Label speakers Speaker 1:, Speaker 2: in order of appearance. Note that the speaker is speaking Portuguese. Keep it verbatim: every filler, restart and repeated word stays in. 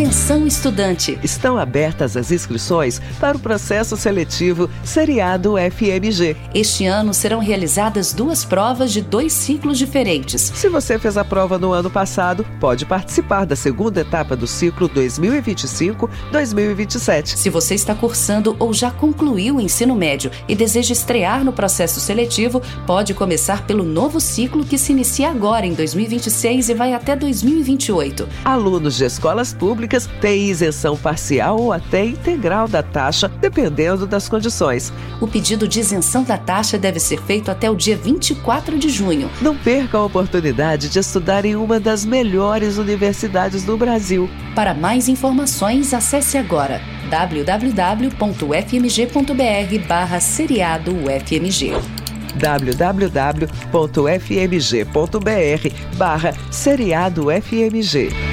Speaker 1: Atenção, estudante!
Speaker 2: Estão abertas as inscrições para o processo seletivo Seriado F M G.
Speaker 1: Este ano serão realizadas duas provas de dois ciclos diferentes.
Speaker 2: Se você fez a prova no ano passado, pode participar da segunda etapa do ciclo dois mil e vinte e cinco dois mil e vinte e sete.
Speaker 1: Se você está cursando ou já concluiu o ensino médio e deseja estrear no processo seletivo, pode começar pelo novo ciclo que se inicia agora em dois mil e vinte e seis e vai até dois mil e vinte e oito.
Speaker 2: Alunos de escolas públicas têm isenção parcial ou até integral da taxa, dependendo das condições.
Speaker 1: O pedido de isenção da taxa deve ser feito até o dia vinte e quatro de junho.
Speaker 2: Não perca a oportunidade de estudar em uma das melhores universidades do Brasil.
Speaker 1: Para mais informações, acesse agora w w w ponto f m g ponto b r barra seriado U F M G.
Speaker 2: w w w ponto f m g ponto b r barra seriado U F M G.